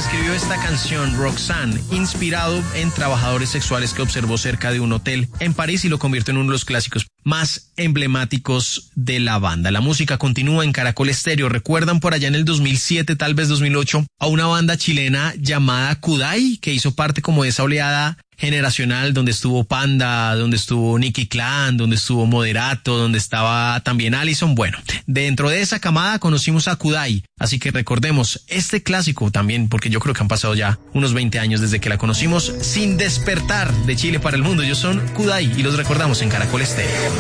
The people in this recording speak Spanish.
escribió esta canción, Roxanne, inspirado en trabajadores sexuales que observó cerca de un hotel en París y lo convirtió en uno de los clásicos más emblemáticos de la banda. La música continúa en Caracol Estéreo. ¿Recuerdan por allá en el 2007, tal vez 2008, a una banda chilena llamada Kudai, que hizo parte como de esa oleada generacional donde estuvo Panda, donde estuvo Nicky Clan, donde estuvo Moderato, donde estaba también Allison? Bueno, dentro de esa camada conocimos a Kudai, así que recordemos este clásico también, porque yo creo que han pasado ya unos 20 años desde que la conocimos, sin despertar de Chile para el mundo. Ellos son Kudai y los recordamos en Caracol Estéreo.